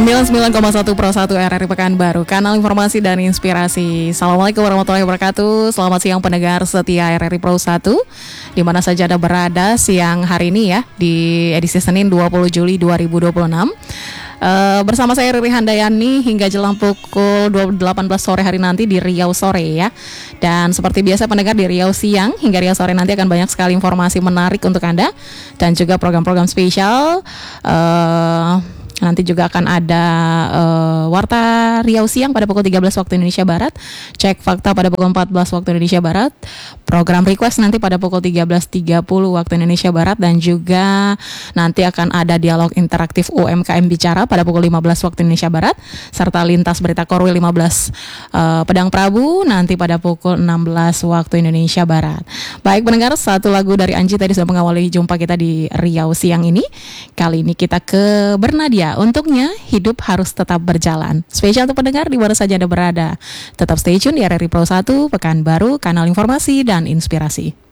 99,1 Pro 1 RRI Pekanbaru, kanal informasi dan inspirasi. Assalamualaikum warahmatullahi wabarakatuh. Selamat siang pendengar setia RRI Pro 1, di mana saja Anda berada siang hari ini ya, di edisi Senin 20 Juli 2026. Bersama saya Riri Handayani hingga jelang pukul 18 sore hari nanti di Riau Sore ya. Dan seperti biasa pendengar, di Riau Siang hingga Riau Sore nanti akan banyak sekali informasi menarik untuk Anda, dan juga program-program spesial. Nanti juga akan ada Warta Riau Siang pada pukul 13 waktu Indonesia Barat, Cek Fakta pada pukul 14 waktu Indonesia Barat, program request nanti pada pukul 13.30 waktu Indonesia Barat, dan juga nanti akan ada dialog interaktif UMKM Bicara pada pukul 15 waktu Indonesia Barat, serta lintas berita Korwil 15 Pedang Prabu nanti pada pukul 16 waktu Indonesia Barat. Baik pendengar, satu lagu dari Anji tadi sudah mengawali jumpa kita di Riau Siang ini. Kali ini kita ke Bernadia. Untuknya hidup harus tetap berjalan. Spesial untuk pendengar di mana saja Anda berada. Tetap stay tune di RRI Pro 1 Pekanbaru, kanal informasi dan inspirasi.